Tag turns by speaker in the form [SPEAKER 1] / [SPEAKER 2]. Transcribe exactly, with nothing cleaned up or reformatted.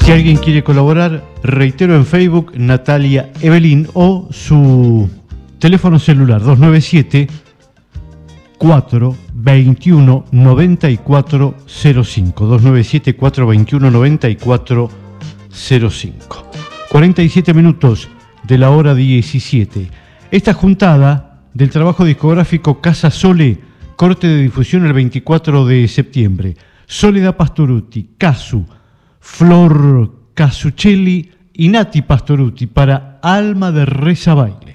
[SPEAKER 1] Si alguien quiere colaborar, reitero en Facebook Natalia Evelyn o su teléfono celular dos nueve siete, cuatro dos uno, nueve cuatro cero cinco, dos nueve siete, cuatro dos uno, nueve cuatro cero cinco. cuarenta y siete minutos de la hora diecisiete. Esta juntada del trabajo discográfico Casa Sole, corte de difusión el veinticuatro de septiembre. Soledad Pastorutti, Casu, Flor Casuccelli y Nati Pastorutti para Alma de Reza Baile.